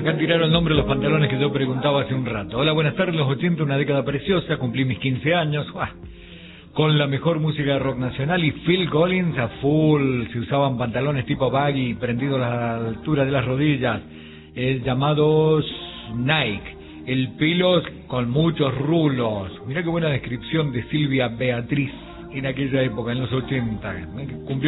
Acá tiraron el nombre de los pantalones que yo preguntaba hace un rato. Hola, buenas tardes, los 80, una década preciosa, cumplí mis 15 años. ¡Uah! Con la mejor música de rock nacional y Phil Collins a full. Se usaban pantalones tipo baggy, prendidos a la altura de las rodillas, llamados Nike. El pelo con muchos rulos. Mirá qué buena descripción de Silvia Beatriz en aquella época, en los 80. Cumplió